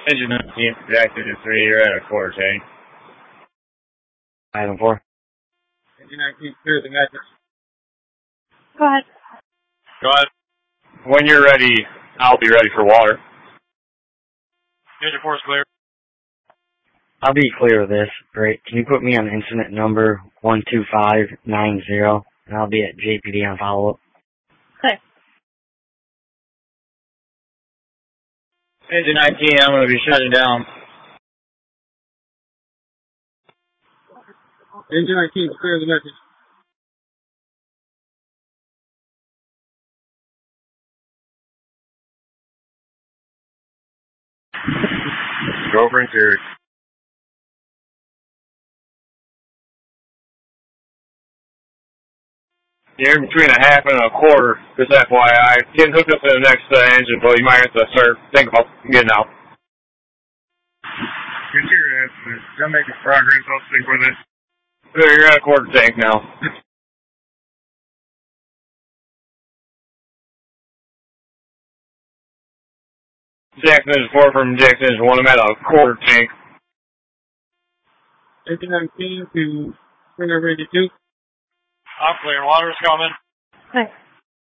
Engine 19, reactor to 3, you're at a quarter tank. Item 4. Engine 19, clear the message. Go ahead. Go ahead. When you're ready, I'll be ready for water. Engine 4 is clear. I'll be clear of this. Great. Can you put me on incident number 12590, and I'll be at JPD on follow-up? Okay. Engine 19, I'm going to be shutting down. Engine 19, clear the message. Go for interior. You're between a half and a quarter, just FYI. Getting hooked up to the next engine, but you might have to think about getting out. Interior, I'm making progress, I'll stick with it. So you're at a quarter tank now. Jackson is 4 from Jackson is 1, I'm at a quarter tank. Engine 19 to Springer 82. I'm clear, water's coming. Okay.